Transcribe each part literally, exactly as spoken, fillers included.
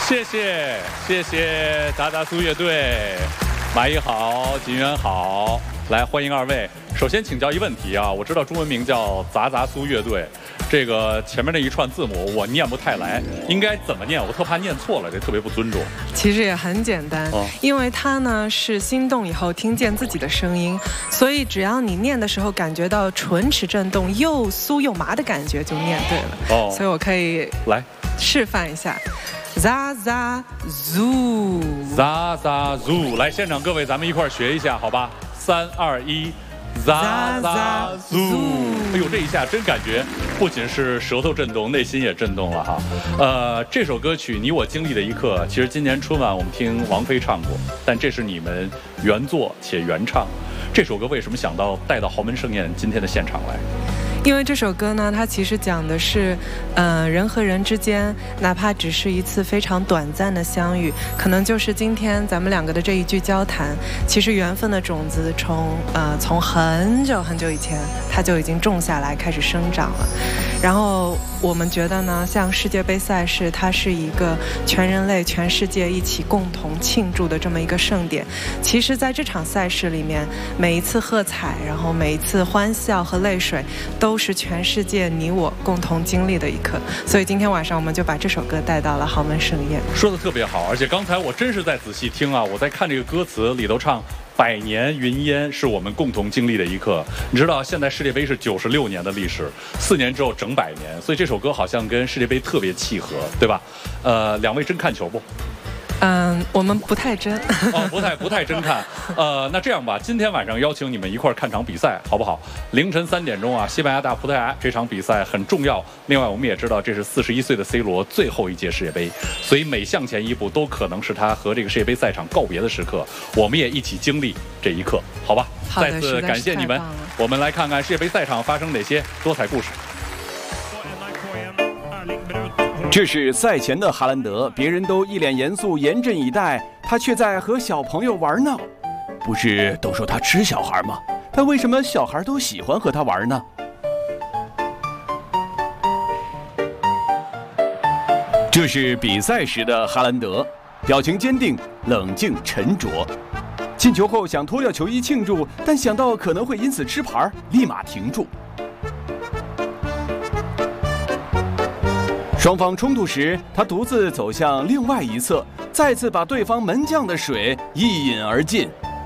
谢谢谢谢达达苏乐队，马一好，金源好，来欢迎二位。首先请教一问题啊，我知道中文名叫杂杂苏乐队，这个前面那一串字母我念不太来，应该怎么念？我特怕念错了，这特别不尊重。 其实也很简单，哦、因为它呢是心动以后听见自己的声音，所以只要你念的时候感觉到唇齿震动又酥又麻的感觉，就念对了。哦，所以我可以来示范一下。za za zoo za za zoo， 来现场各位咱们一块儿学一下好吧，三二一 za za zoo。 哎呦，这一下真感觉不仅是舌头震动，内心也震动了哈。呃，这首歌曲《你我经历的一刻》，其实今年春晚我们听王菲唱过，但这是你们原作且原唱。这首歌为什么想到带到豪门盛宴今天的现场来？ 因为这首歌呢，它其实讲的是，呃，人和人之间，哪怕只是一次非常短暂的相遇，可能就是今天咱们两个的这一句交谈，其实缘分的种子从呃从很久很久以前，它就已经种下来，开始生长了。然后我们觉得呢，像世界杯赛事，它是一个全人类、全世界一起共同庆祝的这么一个盛典。其实，在这场赛事里面，每一次喝彩，然后每一次欢笑和泪水，都都是全世界你我共同经历的一刻，所以今天晚上我们就把这首歌带到了豪门盛宴。 说的特别好，而且刚才我真是在仔细听啊，我在看这个歌词里头唱百年云烟是我们共同经历的一刻。你知道现在世界杯是九十六年的历史，四年之后整百年，所以这首歌好像跟世界杯特别契合，对吧？呃，两位真看球不？ 嗯，我们不太真哦，不太不太真看。呃，那这样吧，今天晚上邀请你们一块儿看场比赛，好不好？凌晨三点钟啊，西班牙打葡萄牙这场比赛很重要。另外，我们也知道这是四十一岁的 C 罗最后一届世界杯，所以每向前一步都可能是他和这个世界杯赛场告别的时刻。我们也一起经历这一刻，好吧？ 好再次感谢你们。我们来看看世界杯赛场发生哪些多彩故事。 这是赛前的哈兰德，别人都一脸严肃、严阵以待，他却在和小朋友玩闹。不是都说他吃小孩吗？但为什么小孩都喜欢和他玩呢？这是比赛时的哈兰德，表情坚定、冷静、沉着。进球后想脱掉球衣庆祝，但想到可能会因此吃牌，立马停住。双方冲突时，他独自走向另外一侧，再次把对方门将的水一饮而尽。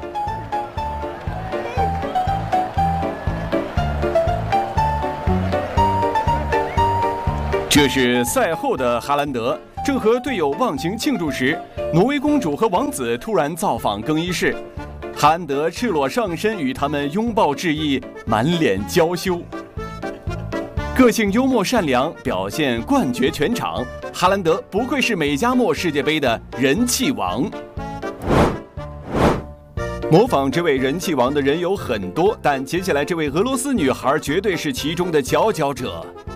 这是赛后的哈兰德，正和队友忘情庆祝时，挪威公主和王子突然造访更衣室，哈兰德赤裸上身与他们拥抱致意，满脸娇羞。个性幽默善良，表现冠绝全场。哈兰德不愧是美加墨世界杯的人气王。模仿这位人气王的人有很多，但接下来这位俄罗斯女孩绝对是其中的佼佼者。